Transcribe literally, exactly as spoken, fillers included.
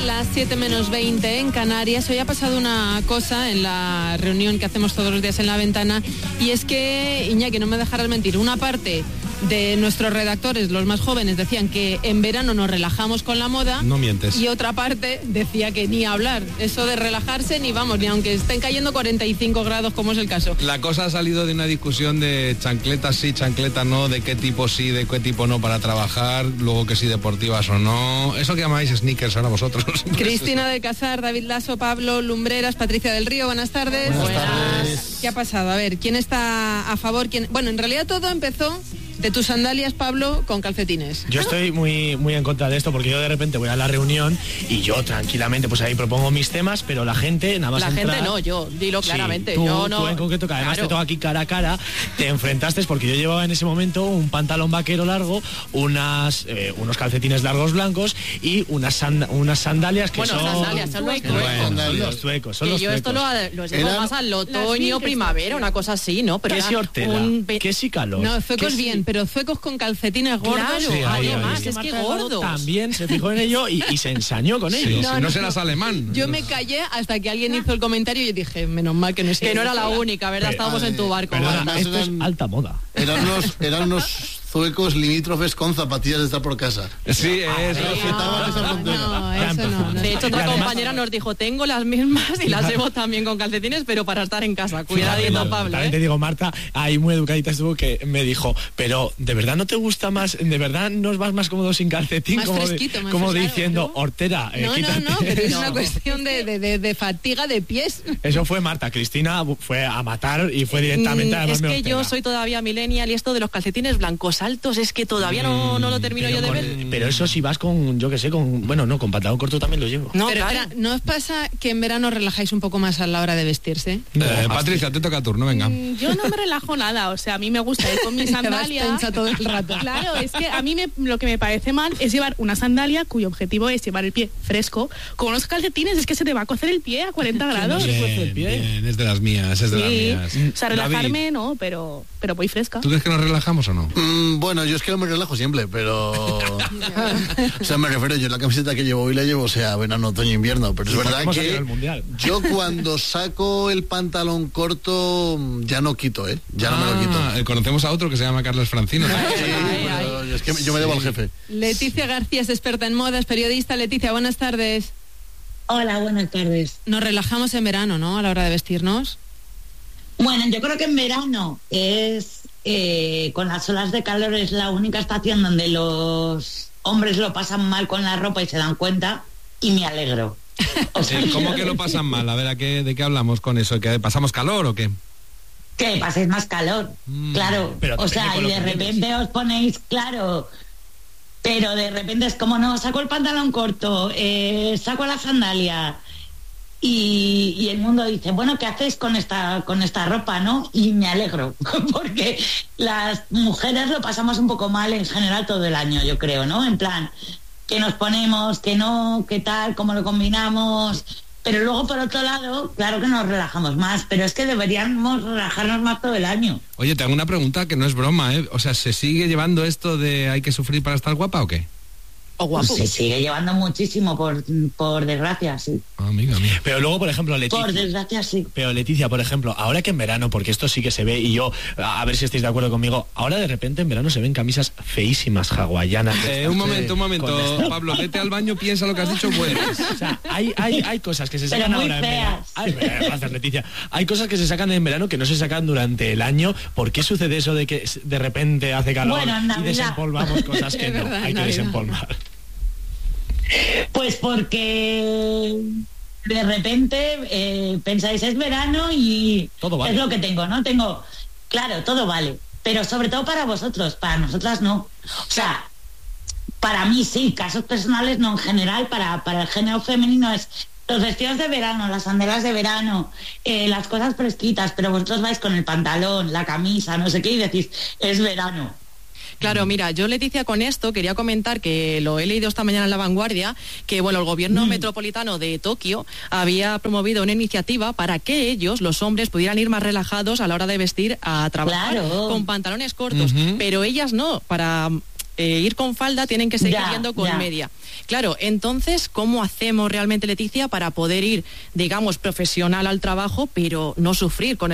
las siete menos veinte en Canarias. Hoy ha pasado una cosa en la reunión que hacemos todos los días en La Ventana, y es que, Iñaki, no me dejarás mentir, una parte de nuestros redactores, los más jóvenes, decían que en verano nos relajamos con la moda. No mientes. Y otra parte decía que ni hablar, eso de relajarse ni vamos, ni aunque estén cayendo cuarenta y cinco grados, como es el caso. La cosa ha salido de una discusión de chancletas sí, chancletas no, de qué tipo sí, de qué tipo no para trabajar, luego que sí deportivas o no. Eso que llamáis sneakers ahora vosotros. Cristina de Casar, David Lasso, Pablo Lumbreras, Patricia del Río, buenas tardes. Buenas tardes. ¿Qué ha pasado? A ver, ¿quién está a favor? ¿Quién? Bueno, en realidad todo empezó de tus sandalias, Pablo, con calcetines. Yo estoy muy muy en contra de esto, porque yo de repente voy a la reunión y yo tranquilamente pues ahí propongo mis temas, pero la gente nada más La entrar, gente no, yo, dilo sí, claramente. tú, yo no. tú en concreto, que además Claro. te toca aquí cara a cara, te enfrentaste porque yo llevaba en ese momento un pantalón vaquero largo, unas eh, unos calcetines largos blancos y unas sand- unas sandalias que Bueno, son... sandalias, son los Bueno, tuecos. son los tuecos, son Que los yo esto tuecos. lo, lo llevo Eran- más al otoño, Las primavera, una cosa así, ¿no? Pero ¿Qué era si hortela? un ve- ¿Qué si calor? No, ¿Qué zuecos si- bien, pero zuecos con calcetines gordos. Claro, Sí, ahí, además, ahí. es que Marta gordos. también se fijó en ello y, y se ensañó con Sí, ellos. si No, no, no, serás no. alemán. Yo me callé hasta que alguien hizo el comentario y dije, menos mal que no es que no era la única, ¿verdad? Pero- Estábamos en tu barco. Perdona, Además esto es eran- alta moda. Eran unos, eran unos zuecos limítrofes con zapatillas de estar por casa. Sí, eso. Respetaban esa frontera. No, Ya eso no. empezó. no. De hecho, otra Y además- compañera nos dijo, tengo las mismas y las llevo también con calcetines, pero para estar en casa. Cuidadito, Fíjate, Pablo, También te ¿eh? digo, Marta, ahí muy educadita estuvo, que me dijo, pero ¿de verdad no te gusta más? ¿De verdad nos vas más cómodo sin calcetín? Más como de- fresquito, más como fresco, diciendo, ¿no? hortera, eh, No, no, quítate no, pero es eso". una cuestión de, de, de, de fatiga de pies. Eso fue Marta. Cristina fue a matar y fue directamente Mm, a es llamarme que yo hortera. soy todavía millennial y esto de los calcetines blancos altos es que todavía no, no lo termino Pero yo de con- ver. Pero eso si vas con, yo que sé, con, bueno, no, con pantalón corto también lo llevo. No, Pero claro. espera, ¿no os pasa que en verano relajáis un poco más a la hora de vestirse? Eh, Patricia, te toca turno, venga. Mm, Yo no me relajo nada, o sea, a mí me gusta ir con mis Te vas sandalias. tensa todo el rato. Claro, es que a mí me- lo que me parece mal es llevar una sandalia cuyo objetivo es llevar el pie fresco. Con unos calcetines es que se te va a cocer el pie a cuarenta grados. Bien, bien. Es de las mías, es de Sí, las mías. o sea, David, relajarme no, pero, pero voy fresca. ¿tú crees que nos relajamos o no? Mm, bueno, yo es que no me relajo siempre, pero... o sea, me refiero, yo la camiseta que llevo hoy la llevo, o sea, verano, otoño, invierno, pero es verdad Hemos salido que del Mundial. yo cuando saco el pantalón corto ya no quito, ¿eh? Ya no me lo quito. Ah, eh, conocemos a otro que se llama Carlos Francino. Sí, pero es que yo me debo al jefe. Leticia García es experta en modas, periodista. Leticia, buenas tardes. Hola, buenas tardes. Nos relajamos en verano, ¿no? A la hora de vestirnos. Bueno, yo creo que en verano es, eh, con las olas de calor, es la única estación donde los hombres lo pasan mal con la ropa y se dan cuenta, y me alegro. O sea, Eh, ¿Cómo que lo pasan mal? A ver, ¿a qué, ¿de qué hablamos con eso? ¿Que pasamos calor o qué? que paséis más calor, Mm, claro. pero O depende sea, con y lo de que repente os ponéis, claro, pero de repente es como, no, saco el pantalón corto, eh, saco la sandalia, y, y el mundo dice, bueno, ¿qué hacéis con esta, con esta ropa, no? Y me alegro, porque las mujeres lo pasamos un poco mal en general todo el año, yo creo, ¿no? En plan, que nos ponemos, que no, qué tal, cómo lo combinamos. Pero luego, por otro lado, claro que nos relajamos más, pero es que deberíamos relajarnos más todo el año. Oye, te hago una pregunta que no es broma, ¿eh? O sea, ¿se sigue llevando esto de hay que sufrir para estar guapa o qué? O guapo. Se sigue llevando muchísimo, por, por desgracia, sí. Amiga mía. Pero luego, por ejemplo, Leticia... Por desgracia, sí. Pero Leticia, por ejemplo, ahora que en verano, porque esto sí que se ve, y yo, a ver si estáis de acuerdo conmigo, ahora de repente en verano se ven camisas feísimas hawaianas. Eh, un momento, un momento. Con esto. Pablo, vete al baño, piensa lo que has dicho, vuelves. O sea, hay, hay, hay cosas que se Pero sacan muy ahora en feas. verano. Ay, eh, gracias, Leticia. Hay cosas que se sacan en verano que no se sacan durante el año. ¿Por qué sucede eso de que de repente hace calor Bueno, en y Navidad. desempolvamos cosas que Es no verdad, hay que Navidad. desempolvar? Pues porque de repente eh, pensáis es verano y Todo vale. es lo que tengo, ¿no? Tengo, claro, todo vale, pero sobre todo para vosotros, para nosotras no. O sea, para mí sí, casos personales no, en general, para, para el género femenino es los vestidos de verano, las sandalias de verano, eh, las cosas fresquitas, pero vosotros vais con el pantalón, la camisa, no sé qué, y decís, es verano. Claro, mira, yo, Leticia, con esto quería comentar que lo he leído esta mañana en La Vanguardia, que bueno, el gobierno Mm. metropolitano de Tokio había promovido una iniciativa para que ellos, los hombres, pudieran ir más relajados a la hora de vestir a trabajar Claro. con pantalones cortos, Ujú. pero ellas no, para eh, ir con falda tienen que seguir Ya, yendo con ya. media. Claro, entonces, ¿cómo hacemos realmente, Leticia, para poder ir, digamos, profesional al trabajo, pero no sufrir con